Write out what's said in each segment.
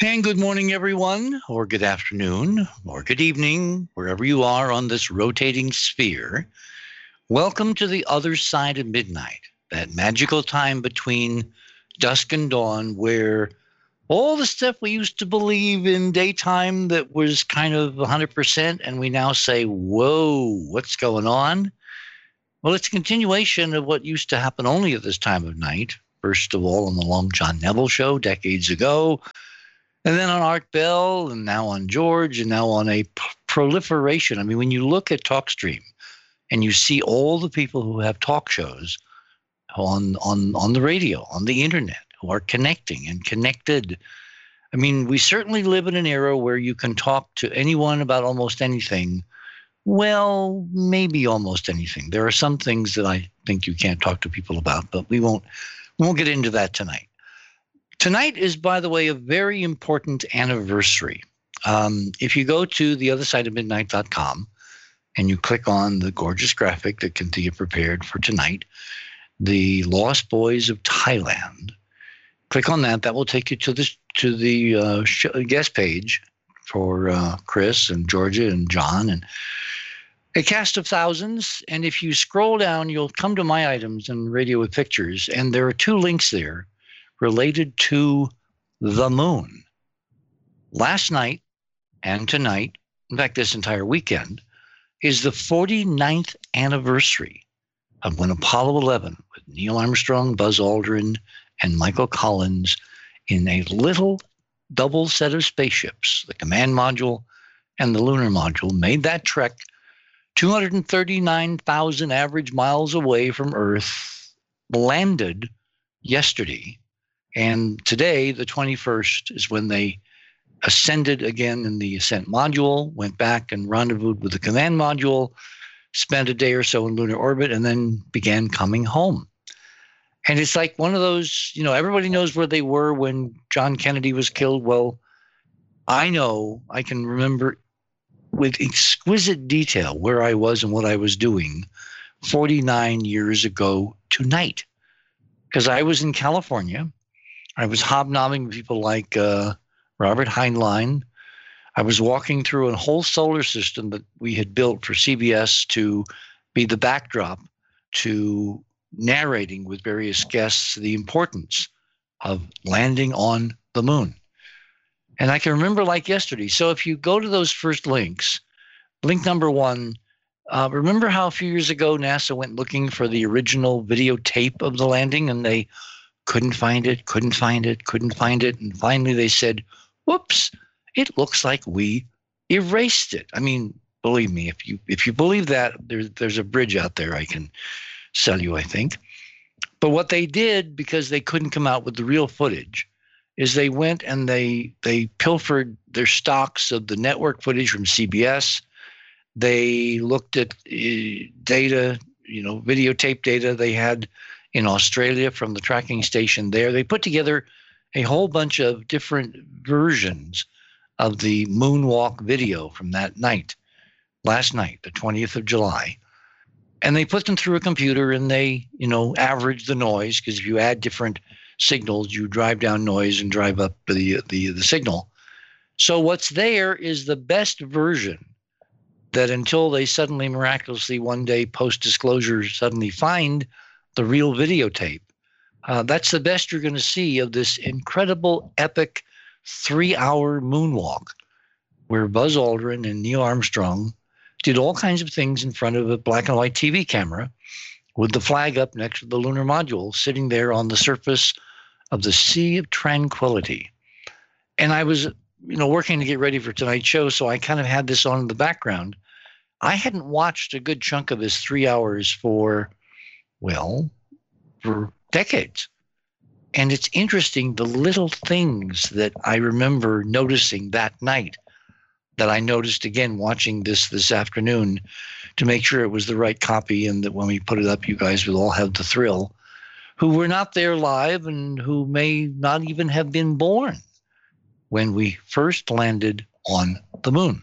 And good morning, everyone, or good afternoon, or good evening, wherever you are on this rotating sphere. Welcome to the other side of midnight, that magical time between dusk and dawn where all the stuff we used to believe in daytime that was kind of 100%, and we now say, whoa, what's going on? Well, it's a continuation of what used to happen only at this time of night. First of all, on the Long John Neville show decades ago, and then on Art Bell, and now on George, and now on a proliferation. I mean, when you look at TalkStream and you see all the people who have talk shows on the radio, on the internet, who are connecting and connected. I mean, we certainly live in an era where you can talk to anyone about almost anything. Well, maybe almost anything. There are some things that I think you can't talk to people about, but we won't get into that tonight. Tonight is, by the way, a very important anniversary. If you go to theothersideofmidnight.com and you click on the gorgeous graphic that Cynthia prepared for tonight, the Lost Boys of Thailand, click on that. That will take you to the guest page for Chris and Georgia and John and a cast of thousands. And if you scroll down, you'll come to my items and Radio with Pictures, and there are two links there related to the moon. Last night and tonight, in fact, this entire weekend, is the 49th anniversary of when Apollo 11, with Neil Armstrong, Buzz Aldrin, and Michael Collins in a little double set of spaceships, the command module and the lunar module, made that trek 239,000 average miles away from Earth, landed yesterday. And today, the 21st, is when they ascended again in the ascent module, went back and rendezvoused with the command module, spent a day or so in lunar orbit, and then began coming home. And it's like one of those, everybody knows where they were when John Kennedy was killed. Well, I can remember with exquisite detail where I was and what I was doing 49 years ago tonight. Because I was in California. I was hobnobbing with people like Robert Heinlein. I was walking through a whole solar system that we had built for CBS to be the backdrop to narrating with various guests the importance of landing on the moon. And I can remember like yesterday. So if you go to those first links, link number one, remember how a few years ago NASA went looking for the original videotape of the landing and they couldn't find it. And finally they said, whoops, it looks like we erased it. I mean, believe me, if you believe that, there's a bridge out there I can sell you, I think. But what they did, because they couldn't come out with the real footage, is they went and they pilfered their stocks of the network footage from CBS. They looked at data, videotape data they had in Australia from the tracking station there. They put together a whole bunch of different versions of the moonwalk video from that night, last night, the 20th of July. And they put them through a computer and they, average the noise, because if you add different signals, you drive down noise and drive up the signal. So what's there is the best version that, until they suddenly miraculously one day post-disclosure suddenly find the real videotape, that's the best you're going to see of this incredible, epic 3-hour moonwalk where Buzz Aldrin and Neil Armstrong did all kinds of things in front of a black and white TV camera with the flag up next to the lunar module, sitting there on the surface of the Sea of Tranquility. And I was, working to get ready for tonight's show, so I kind of had this on in the background. I hadn't watched a good chunk of this 3 hours for decades. And it's interesting, the little things that I remember noticing that night that I noticed again watching this afternoon to make sure it was the right copy, and that when we put it up, you guys will all have the thrill, who were not there live and who may not even have been born when we first landed on the moon.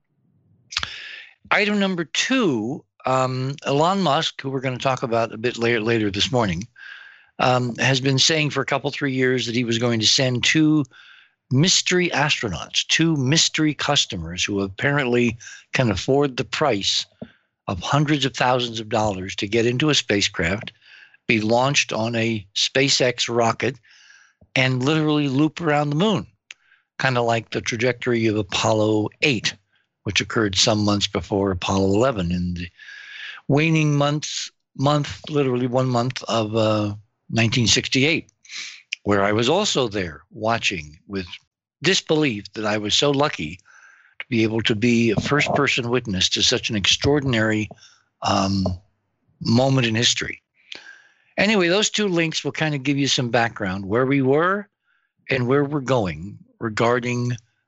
Item number two, Elon Musk, who we're going to talk about a bit later this morning, has been saying for a couple, 3 years that he was going to send 2 mystery astronauts, two mystery customers who apparently can afford the price of hundreds of thousands of dollars to get into a spacecraft, be launched on a SpaceX rocket, and literally loop around the moon, kind of like the trajectory of Apollo 8, which occurred some months before Apollo 11 in the waning literally 1 month of 1968, where I was also there watching with disbelief that I was so lucky to be able to be a first-person witness to such an extraordinary moment in history. Anyway, those two links will kind of give you some background where we were and where we're going regarding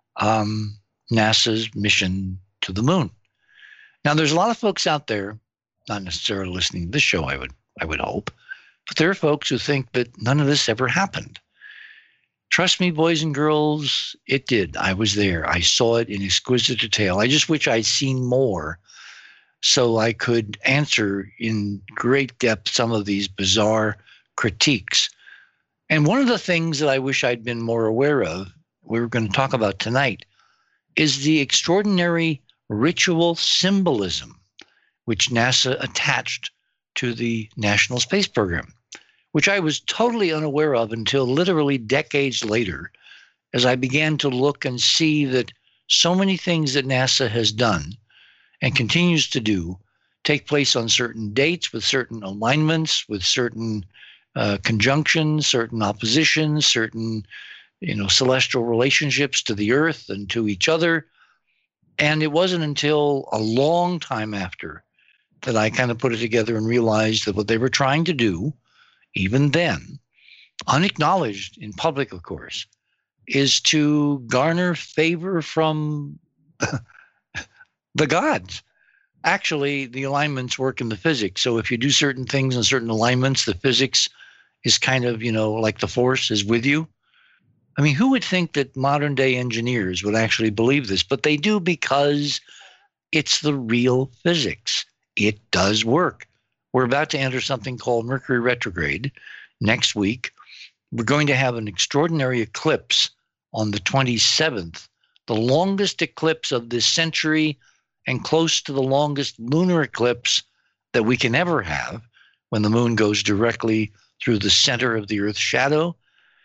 NASA's mission to the moon. Now, there's a lot of folks out there, not necessarily listening to this show, I would hope, but there are folks who think that none of this ever happened. Trust me, boys and girls, it did. I was there. I saw it in exquisite detail. I just wish I'd seen more so I could answer in great depth some of these bizarre critiques. And one of the things that I wish I'd been more aware of, we're going to talk about tonight, is the extraordinary ritual symbolism which NASA attached to the National Space Program, which I was totally unaware of until literally decades later, as I began to look and see that so many things that NASA has done and continues to do take place on certain dates with certain alignments, with certain conjunctions, certain oppositions, certain celestial relationships to the Earth and to each other. And it wasn't until a long time after that I kind of put it together and realized that what they were trying to do, even then, unacknowledged in public, of course, is to garner favor from the gods. Actually, the alignments work in the physics. So if you do certain things in certain alignments, the physics is kind of, like the force is with you. I mean, who would think that modern day engineers would actually believe this? But they do, because it's the real physics. It does work. We're about to enter something called Mercury retrograde next week. We're going to have an extraordinary eclipse on the 27th, the longest eclipse of this century and close to the longest lunar eclipse that we can ever have, when the moon goes directly through the center of the Earth's shadow.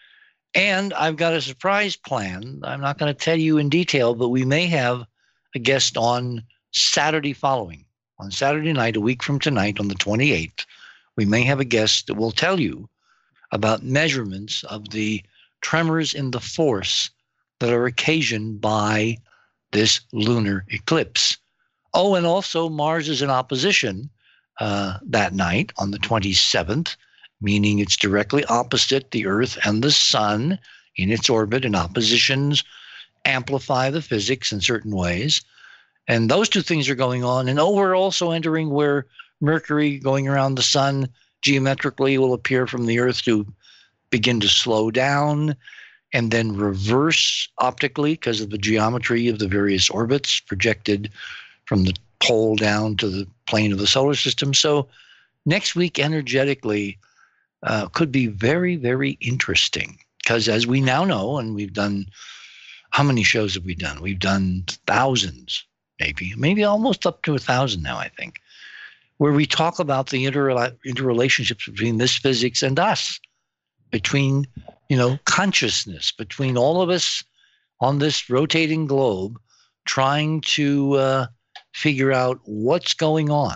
And I've got a surprise plan. I'm not going to tell you in detail, but we may have a guest on Saturday following. On Saturday night, a week from tonight, on the 28th, we may have a guest that will tell you about measurements of the tremors in the force that are occasioned by this lunar eclipse. Oh, and also Mars is in opposition that night on the 27th, meaning it's directly opposite the Earth and the Sun in its orbit, and oppositions amplify the physics in certain ways. And those two things are going on. And we're also entering where Mercury going around the Sun geometrically will appear from the Earth to begin to slow down and then reverse optically because of the geometry of the various orbits projected from the pole down to the plane of the solar system. So next week, energetically, could be very, very interesting, because as we now know, and we've done, how many shows have we done? We've done thousands, maybe almost up to 1,000 now, I think, where we talk about the interrelationships between this physics and us, between, consciousness, between all of us on this rotating globe, trying to figure out what's going on,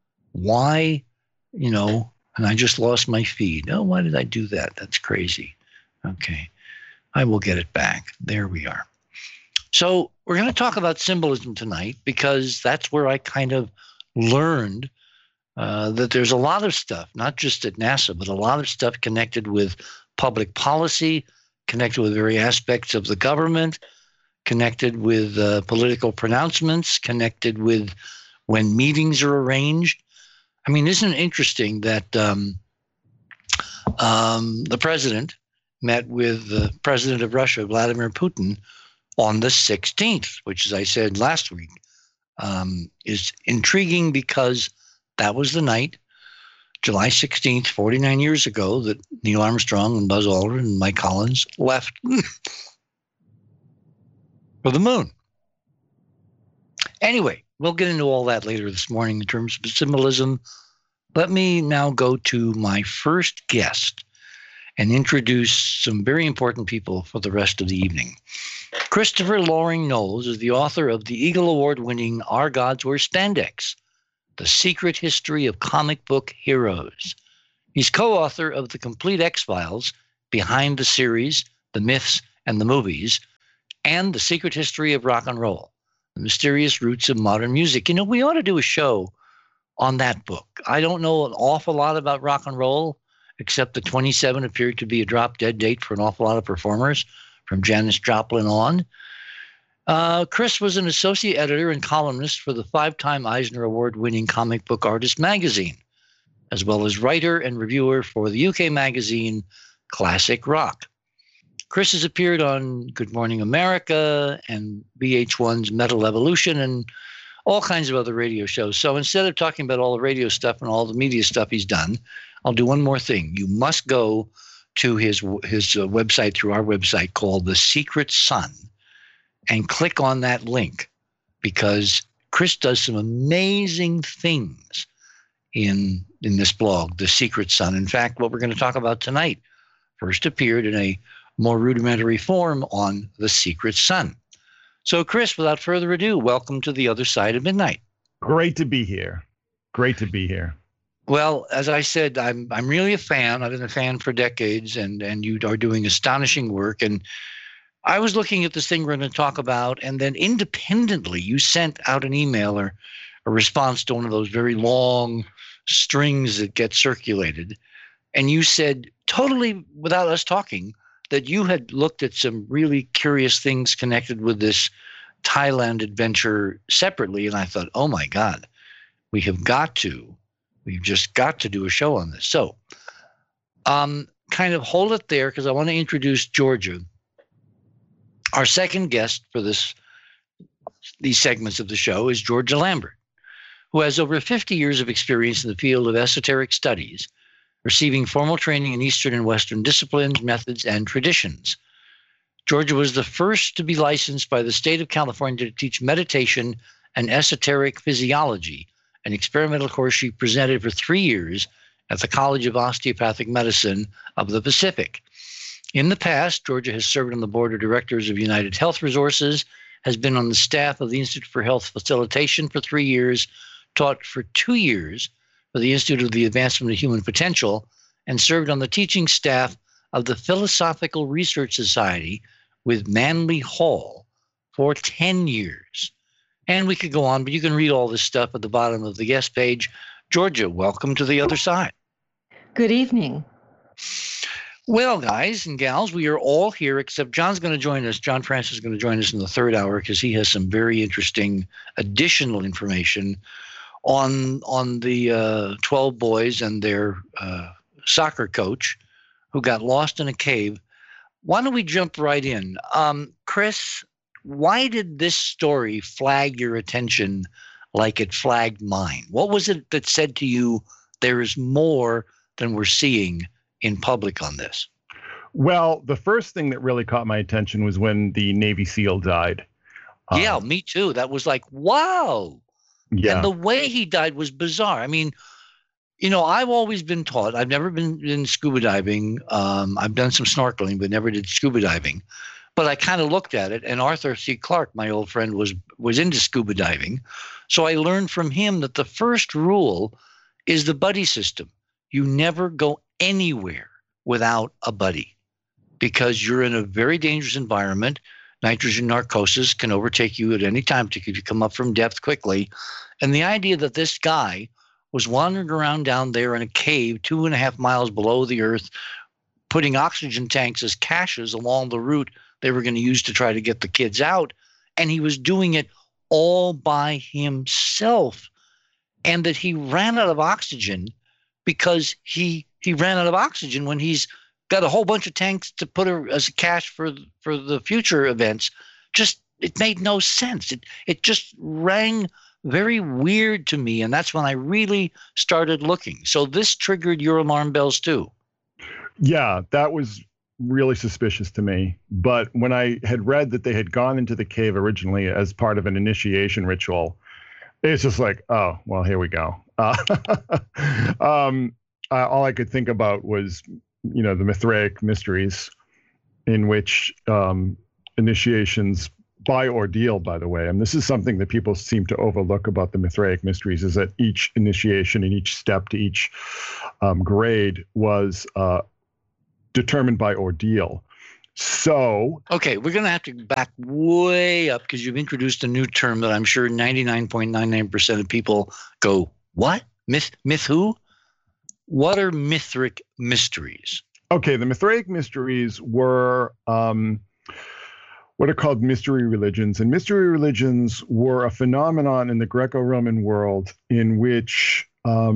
why, and I just lost my feed. Oh, why did I do that? That's crazy. Okay, I will get it back. There we are. So we're going to talk about symbolism tonight, because that's where I kind of learned that there's a lot of stuff, not just at NASA, but a lot of stuff connected with public policy, connected with various aspects of the government, connected with political pronouncements, connected with when meetings are arranged. I mean, isn't it interesting that the president met with the president of Russia, Vladimir Putin, on the 16th, which, as I said last week, is intriguing, because that was the night, July 16th, 49 years ago, that Neil Armstrong and Buzz Aldrin and Mike Collins left for the moon. Anyway, we'll get into all that later this morning in terms of symbolism. Let me now go to my first guest and introduce some very important people for the rest of the evening. Christopher Loring Knowles is the author of the Eagle Award-winning Our Gods Wear Spandex, The Secret History of Comic Book Heroes. He's co-author of The Complete X-Files, Behind the Series, The Myths, and the Movies, and The Secret History of Rock and Roll, The Mysterious Roots of Modern Music. You know, we ought to do a show on that book. I don't know an awful lot about rock and roll, except that 27 appeared to be a drop-dead date for an awful lot of performers, from Janis Joplin on. Chris was an associate editor and columnist for the 5-time Eisner Award-winning Comic Book Artist magazine, as well as writer and reviewer for the UK magazine Classic Rock. Chris has appeared on Good Morning America and VH1's Metal Evolution and all kinds of other radio shows. So instead of talking about all the radio stuff and all the media stuff he's done, I'll do one more thing. You must go to his website through our website called The Secret Sun and click on that link, because Chris does some amazing things in this blog, The Secret Sun. In fact, what we're going to talk about tonight first appeared in a more rudimentary form on The Secret Sun. So, Chris, without further ado, welcome to The Other Side of Midnight. Great to be here. Great to be here. Well, as I said, I'm really a fan. I've been a fan for decades, and you are doing astonishing work. And I was looking at this thing we're going to talk about, and then independently, you sent out an email or a response to one of those very long strings that get circulated. And you said, totally without us talking, that you had looked at some really curious things connected with this Thailand adventure separately. And I thought, oh my God, we've just got to do a show on this. So kind of hold it there, because I want to introduce Georgia. Our second guest for these segments of the show is Georgia Lambert, who has over 50 years of experience in the field of esoteric studies, receiving formal training in Eastern and Western disciplines, methods, and traditions. Georgia was the first to be licensed by the state of California to teach meditation and esoteric physiology, an experimental course she presented for 3 years at the College of Osteopathic Medicine of the Pacific. In the past, Georgia has served on the board of directors of United Health Resources, has been on the staff of the Institute for Health Facilitation for 3 years, taught for 2 years for the Institute of the Advancement of Human Potential, and served on the teaching staff of the Philosophical Research Society with Manly Hall for 10 years. And we could go on, but you can read all this stuff at the bottom of the guest page. Georgia, welcome to The Other Side. Good evening. Well, guys and gals, we are all here except John's going to join us. John Francis is going to join us in the third hour, because he has some very interesting additional information on the 12 boys and their soccer coach who got lost in a cave. Why don't we jump right in? Chris, why did this story flag your attention like it flagged mine? What was it that said to you, there is more than we're seeing in public on this? Well, the first thing that really caught my attention was when the Navy SEAL died. Yeah, me too. That was like, wow. Yeah. And the way he died was bizarre. I mean, you know, I've always been taught, I've never been in scuba diving. I've done some snorkeling, but never did scuba diving. But I kind of looked at it, and Arthur C. Clarke, my old friend, was into scuba diving. So I learned from him that the first rule is the buddy system. You never go anywhere without a buddy, because you're in a very dangerous environment. Nitrogen narcosis can overtake you at any time to come up from depth quickly. And the idea that this guy was wandering around down there in a cave 2.5 miles below the earth, putting oxygen tanks as caches along the route they were going to use to try to get the kids out. And he was doing it all by himself. And that he ran out of oxygen because he ran out of oxygen when he's got a whole bunch of tanks to put as a cache for the future events. Just, it made no sense. It just rang very weird to me. And that's when I really started looking. So this triggered your alarm bells too. Yeah, that was really suspicious to me. But when I had read that they had gone into the cave originally as part of an initiation ritual, it's just like, oh, well, here we go. All I could think about was, the Mithraic mysteries, in which initiations by ordeal, by the way, and this is something that people seem to overlook about the Mithraic mysteries, is that each initiation and each step to each grade was determined by ordeal. So, okay, we're going to have to back way up because you've introduced a new term that I'm sure 99.99% of people go, what? Myth who? What are Mithric mysteries? Okay, the Mithraic mysteries were what are called mystery religions. And mystery religions were a phenomenon in the Greco-Roman world in which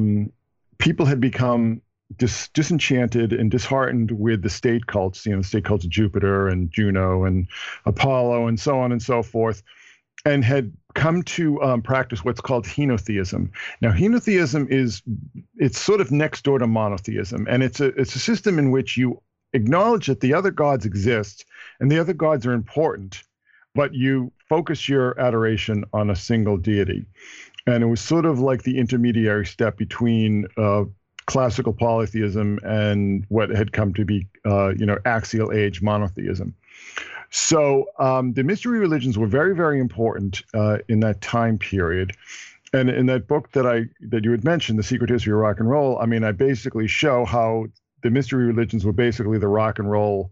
people had become disenchanted and disheartened with the state cults, the state cults of Jupiter and Juno and Apollo and so on and so forth, and had come to practice what's called henotheism. Now, henotheism it's sort of next door to monotheism, and it's a system in which you acknowledge that the other gods exist and the other gods are important, but you focus your adoration on a single deity. And it was sort of like the intermediary step between classical polytheism and what had come to be, axial age monotheism. So the mystery religions were very, very important in that time period. And in that book that you had mentioned, The Secret History of Rock and Roll, I basically show how the mystery religions were basically the rock and roll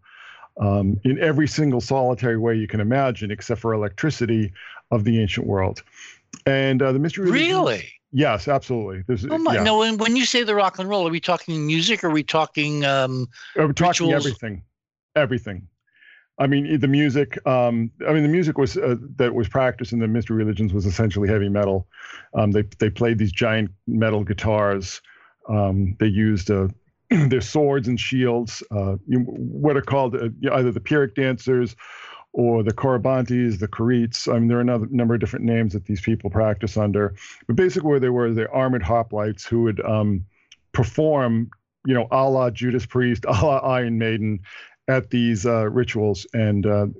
in every single solitary way you can imagine, except for electricity, of the ancient world. And the mystery religions, really? Yes, absolutely. No, when you say the rock and roll, are we talking music? Or are we talking we're talking rituals? Everything. The music. The music was that was practiced in the mystery religions was essentially heavy metal. They played these giant metal guitars. They used their swords and shields. What are called either the Pyrrhic dancers or the Corybantes, the Corites. There are another number of different names that these people practice under. But basically, where they were the armored hoplites who would perform, a la Judas Priest, a la Iron Maiden, at these rituals. And,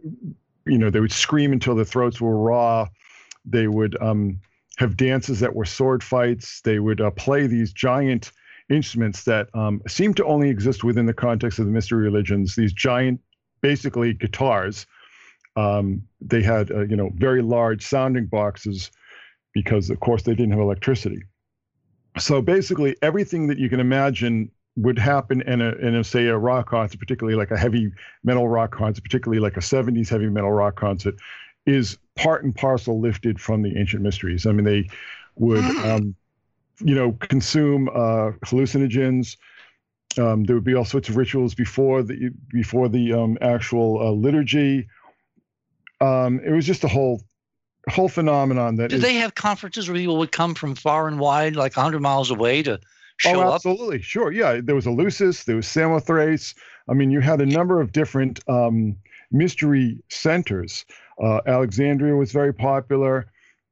they would scream until their throats were raw. They would have dances that were sword fights. They would play these giant instruments that seem to only exist within the context of the mystery religions, these giant, basically guitars. They had, very large sounding boxes because, of course, they didn't have electricity. So basically, everything that you can imagine would happen in a rock concert, particularly like a heavy metal rock concert, particularly like a 70s heavy metal rock concert, is part and parcel lifted from the ancient mysteries. They would, consume hallucinogens. There would be all sorts of rituals before the actual liturgy. It was just a whole phenomenon that. Did they have conferences where people would come from far and wide, like 100 miles away, to show up? Absolutely, sure, yeah. There was Eleusis, there was Samothrace. You had a number of different mystery centers. Alexandria was very popular.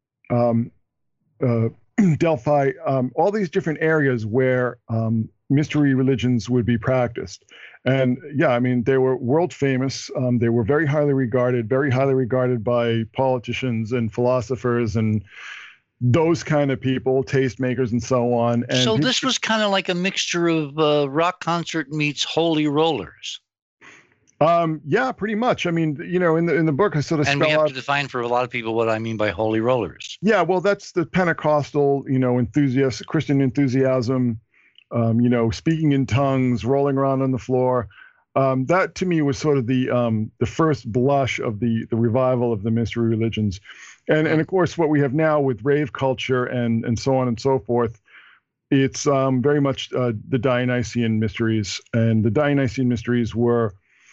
Delphi, all these different areas where mystery religions would be practiced. And they were world famous. They were very highly regarded by politicians and philosophers and those kind of people, tastemakers and so on. And so this was kind of like a mixture of rock concert meets holy rollers. Yeah, pretty much. in the book I sort of and we have to define for a lot of people what I mean by holy rollers. Yeah, well, that's the Pentecostal, Christian enthusiasm, speaking in tongues, rolling around on the floor. That to me was sort of the first blush of the revival of the mystery religions. And of course, what we have now with rave culture and so on and so forth, it's very much the Dionysian mysteries. And the Dionysian mysteries were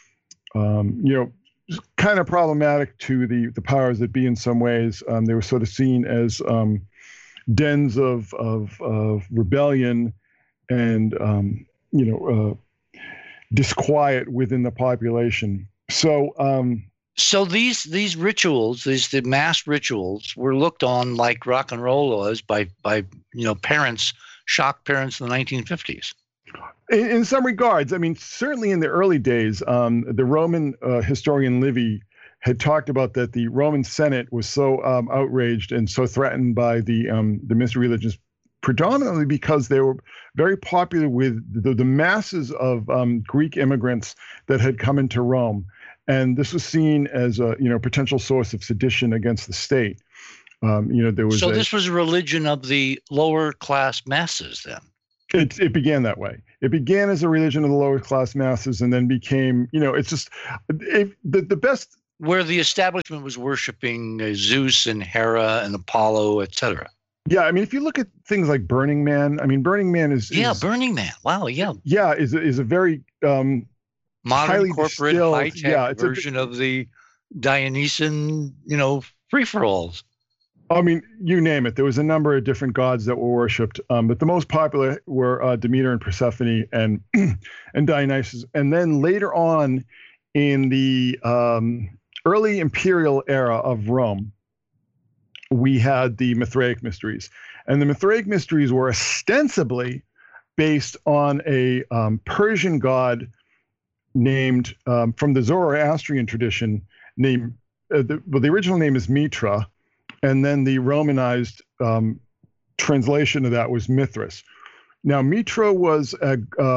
kind of problematic to the powers that be in some ways. They were sort of seen as dens of rebellion and disquiet within the population. So these rituals, the mass rituals, were looked on like rock and roll was by parents, shock parents in the 1950s. In some regards, I mean, certainly in the early days, the Roman historian Livy had talked about that the Roman Senate was so outraged and so threatened by the mystery religions, predominantly because they were very popular with the masses of Greek immigrants that had come into Rome, and this was seen as a potential source of sedition against the state. There was this was a religion of the lower class masses then. It began that way. It began as a religion of the lower class masses, and then became, it's just the best. Where the establishment was worshiping Zeus and Hera and Apollo, etc. Yeah, I mean, if you look at things like Burning Man, I mean, Burning Man is Burning Man. Wow, yeah, is a very modern corporate high-tech version of the Dionysian, free-for-alls. I mean, you name it. There was a number of different gods that were worshipped, but the most popular were Demeter and Persephone and and Dionysus. And then later on, in the early imperial era of Rome, we had the Mithraic Mysteries, and the Mithraic Mysteries were ostensibly based on a Persian god named from the Zoroastrian tradition. Named the original name is Mitra. And then the Romanized translation of that was Mithras. Now, Mitra was a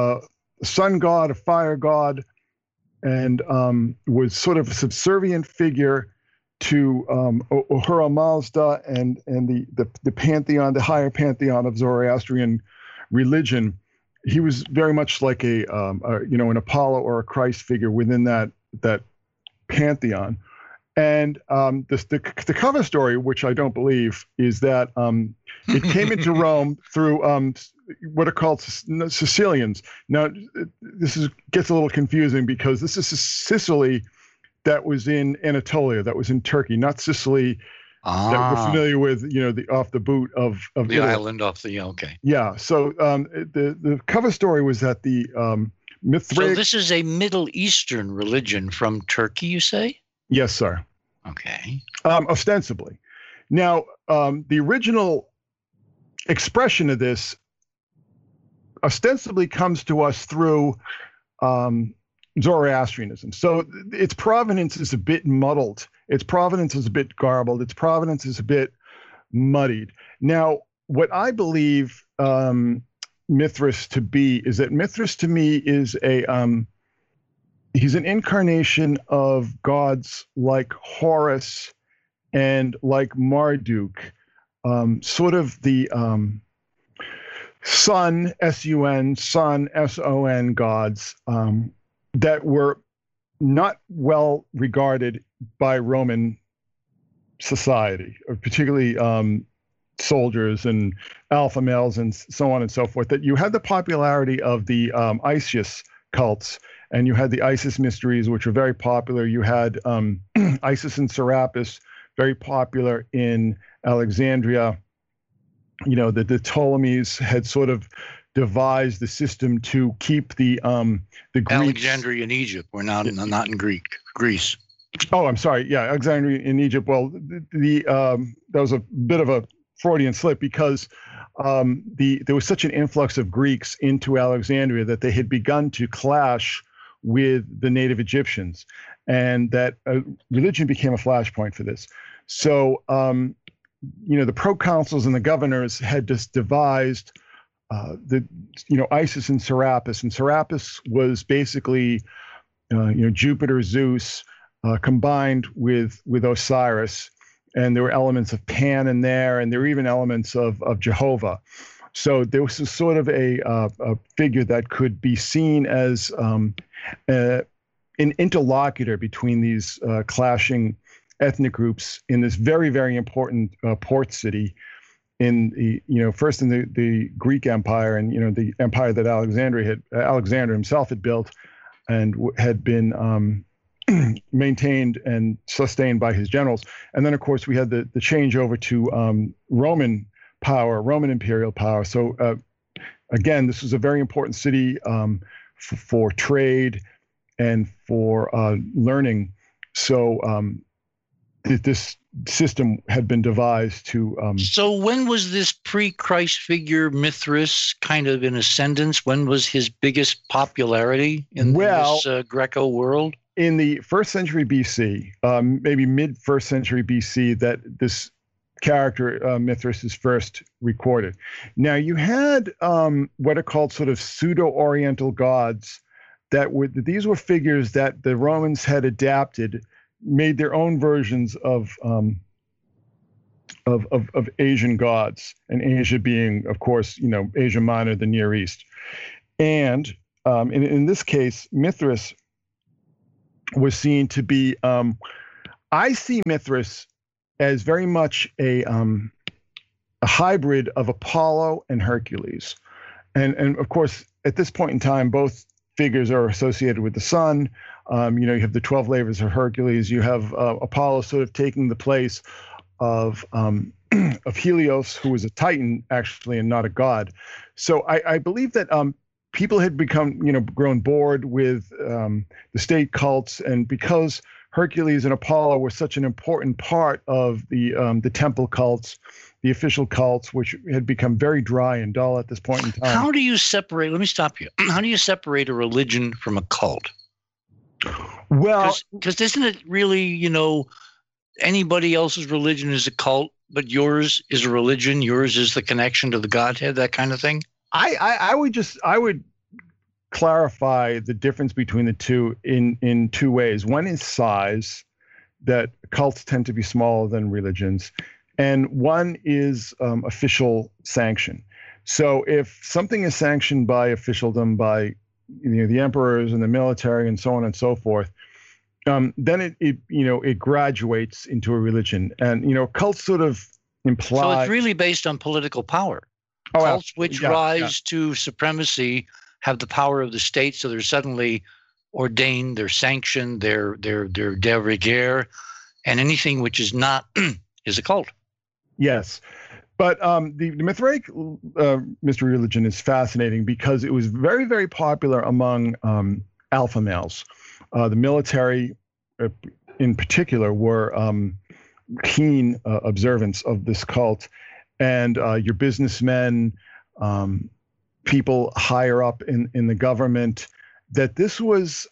sun god, a fire god, and was sort of a subservient figure to Ahura Mazda and the pantheon, the higher pantheon of Zoroastrian religion. He was very much like an Apollo or a Christ figure within that pantheon. And the cover story, which I don't believe, is that it came into Rome through what are called Sicilians. Now, this gets a little confusing because this is Sicily that was in Anatolia, that was in Turkey, not Sicily that we're familiar with, the off the boot of the Italy. island off the, okay. Yeah, so the cover story was that the Mithraic... So this is a Middle Eastern religion from Turkey, you say? Yes, sir. Okay. Ostensibly. Now, the original expression of this ostensibly comes to us through Zoroastrianism. So its provenance is a bit muddled. Its provenance is a bit garbled. Its provenance is a bit muddied. Now, what I believe Mithras to be is that Mithras to me is he's an incarnation of gods like Horus and like Marduk, sort of the sun, S-U-N, sun, S-O-N gods that were not well regarded by Roman society, particularly soldiers and alpha males and so on and so forth, that you had the popularity of the Isis cults, and you had the Isis mysteries, which were very popular. You had Isis and Serapis, very popular in Alexandria. The Ptolemies had sort of devised the system to keep the Greeks. Alexandria in Egypt. We're not in Greece. Oh, I'm sorry. Yeah, Alexandria in Egypt. Well, that was a bit of a Freudian slip because there was such an influx of Greeks into Alexandria that they had begun to clash with the native Egyptians, and that religion became a flashpoint for this. So, the proconsuls and the governors had just devised Isis and Serapis was basically, Jupiter, Zeus, combined with Osiris, and there were elements of Pan in there, and there were even elements of Jehovah. So there was sort of a figure that could be seen as an interlocutor between these clashing ethnic groups in this very, very important port city in the, first in the Greek Empire, and the empire that Alexander himself had built and had been maintained and sustained by his generals. And then, of course, we had the change over to Roman power, Roman imperial power. So again, this was a very important city for trade and for learning. So this system had been devised to. So when was this pre-Christ figure Mithras kind of in ascendance? When was his biggest popularity in this Greco world? In the 1st century BC, maybe mid 1st century BC, that this character Mithras is first recorded. Now you had what are called sort of pseudo-Oriental gods these were figures that the Romans had adapted, made their own versions of Asian gods, and Asia being, of course, Asia Minor, the Near East. And in this case, Mithras was seen to be, I see Mithras as very much a hybrid of Apollo and Hercules. And of course, at this point in time, both figures are associated with the sun. You have the 12 labors of Hercules. You have Apollo sort of taking the place of Helios, who was a Titan, actually, and not a god. So I believe that people had become, grown bored with the state cults, and because Hercules and Apollo were such an important part of the temple cults, the official cults, which had become very dry and dull at this point in time. How do you separate? Let me stop you. How do you separate a religion from a cult? Well, because isn't it really, anybody else's religion is a cult, but yours is a religion. Yours is the connection to the Godhead, that kind of thing. I would clarify the difference between the two in two ways. One is size, that cults tend to be smaller than religions, and one is official sanction. So if something is sanctioned by officialdom, by the emperors and the military and so on and so forth, then it graduates into a religion. And cults sort of imply. So it's really based on political power. Cults which rise to supremacy have the power of the state, so they're suddenly ordained, they're sanctioned, they're de rigueur, and anything which is not is a cult. Yes. But the Mithraic mystery religion is fascinating because it was very, very popular among alpha males. The military, in particular, were keen observants of this cult. And your businessmen, people higher up in the government, that this was,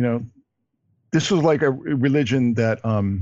this was like a religion that,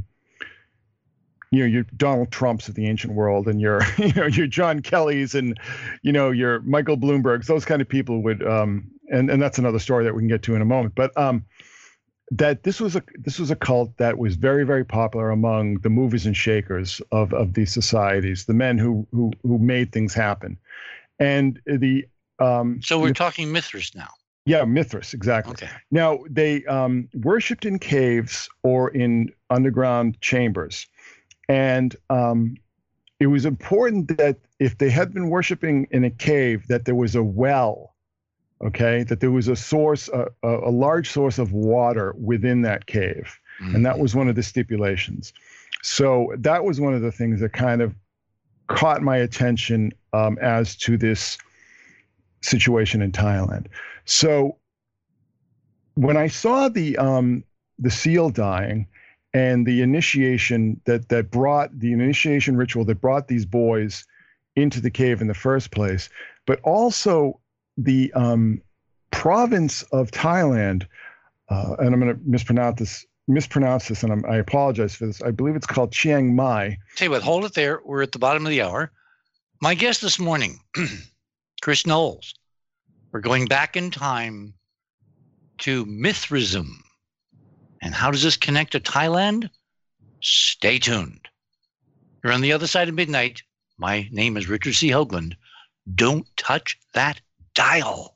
your Donald Trumps of the ancient world, and your John Kellys, and your Michael Bloombergs, those kind of people would, and that's another story that we can get to in a moment. But that this was a cult that was very, very popular among the movers and shakers of these societies, the men who made things happen, and the. So we're talking Mithras now. Yeah, Mithras, exactly. Okay. Now they worshipped in caves or in underground chambers. And it was important that if they had been worshiping in a cave, that there was a well, okay, that there was a source, a large source of water within that cave. Mm-hmm. And that was one of the stipulations. So that was one of the things that kind of caught my attention as to this situation in Thailand. So when I saw the seal dying, and the initiation that brought the initiation ritual that brought these boys into the cave in the first place, but also the province of Thailand, and I'm going to mispronounce this, and I apologize for this. I believe it's called Chiang Mai. Tell you what, hold it there. We're at the bottom of the hour. My guest this morning, Chris Knowles. We're going back in time to Mithraism. And how does this connect to Thailand? Stay tuned. You're on the other side of midnight. My name is Richard C. Hoagland. Don't touch that dial.